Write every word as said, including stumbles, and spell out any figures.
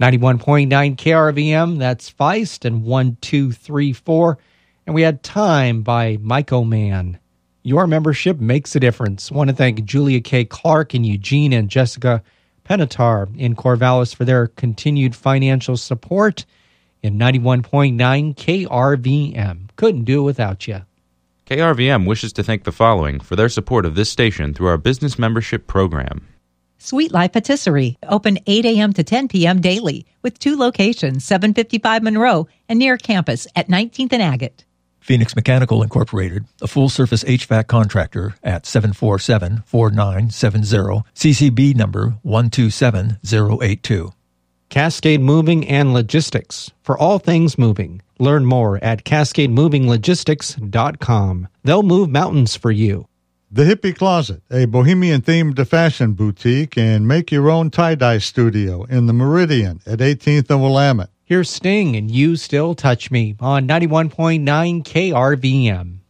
ninety-one point nine K R V M, that's Feist and one two three four. And we had Time by Mike Oman. Your membership makes a difference. I want to thank Julia K. Clark and Eugene and Jessica Penatar in Corvallis for their continued financial support in ninety-one point nine K R V M. Couldn't do it without you. K R V M wishes to thank the following for their support of this station through our business membership program. Sweet Life Patisserie, open eight a.m. to ten p.m. daily, with two locations, seven fifty-five Monroe and near campus at nineteenth and Agate. Phoenix Mechanical Incorporated, a full-service H V A C contractor at seven four seven, four nine seven zero, C C B number one two seven zero eight two. Cascade Moving and Logistics, for all things moving. Learn more at cascade moving logistics dot com. They'll move mountains for you. The Hippie Closet, a bohemian-themed fashion boutique and make-your-own tie-dye studio in the Meridian at eighteenth and Willamette. Here's Sting and You Still Touch Me on ninety-one point nine K R V M.